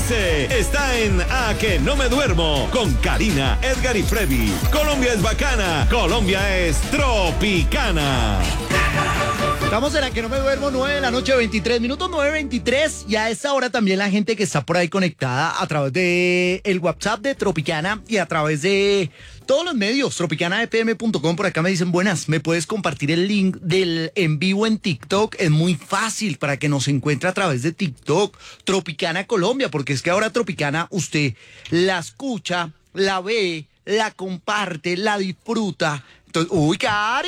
Ponce está en A Que No Me Duermo con Karina, Edgar y Freddy. Colombia es bacana, Colombia es tropicana. Estamos en A Que No Me Duermo, 9 de la noche, 23 minutos, 9:23. Y a esta hora también la gente que está por ahí conectada a través de el WhatsApp de Tropicana y a través de todos los medios, tropicanafm.com. Por acá me dicen, buenas, ¿me puedes compartir el link del en vivo en TikTok? Es muy fácil para que nos encuentre a través de TikTok, Tropicana Colombia, porque es que ahora Tropicana usted la escucha, la ve, la comparte, la disfruta. Entonces, ¡uy, Cari!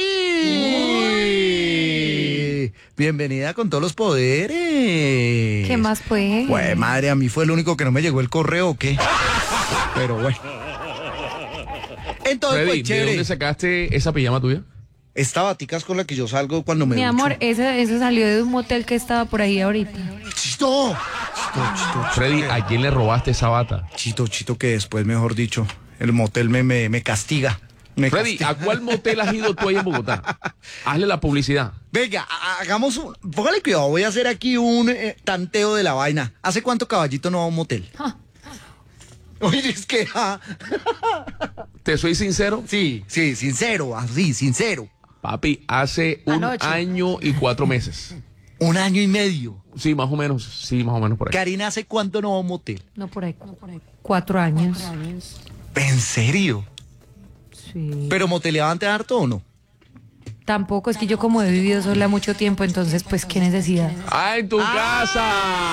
¡Uy! Bienvenida con todos los poderes. ¿Qué más pues? Pues madre, a mí fue el único que no me llegó el correo, ¿o qué? Pero bueno. Entonces, Freddy, pues chévere. ¿de dónde sacaste esa pijama tuya? Esta baticas con la que yo salgo cuando me Mi ducho. amor, ese salió de un motel que estaba por ahí ahorita. ¡Chito! Freddy, ¿a quién le robaste esa bata? Chito, que después, mejor dicho, el motel me castiga. Freddy, ¿a cuál motel has ido tú ahí en Bogotá? Hazle la publicidad. Venga, hagamos un... Póngale cuidado, voy a hacer aquí un tanteo de la vaina. ¿Hace cuánto Caballito no va a un motel? Oye, es que... ¿Te soy sincero? Sí, sincero, así, sincero. Papi, hace un Anoche. año y 4 meses. 1 año y medio. Sí, más o menos por ahí. Karina, ¿hace cuánto no va a un motel? No, por ahí. 4 años. ¿En serio? Sí. ¿Pero moteleaban te harto o no? Tampoco, es que yo como he vivido sola mucho tiempo, entonces pues qué necesidad. ¡Ah, en tu casa!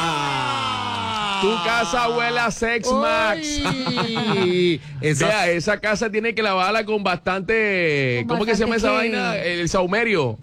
Tu casa huele a Sex Max. Uy, Vea, esa casa tiene que lavarla con bastante... ¿Cómo que se llama esa bastante vaina? qué? El saumerio.